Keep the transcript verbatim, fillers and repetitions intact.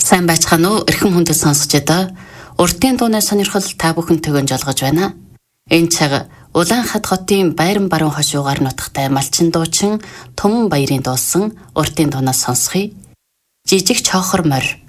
Сайн байцгаана уу? Эрхэм хүндэт сонсогчдоо. Уртын дууны сонирхол та бүхэнтэйг жолгож байна. Энэ цаг Улаанхад хотын Байран баруун хошуугаар нутагтай малчин дуучин Түмэн баярын дуусан уртын дуунаас сонсхий. Жижиг чоохор морь.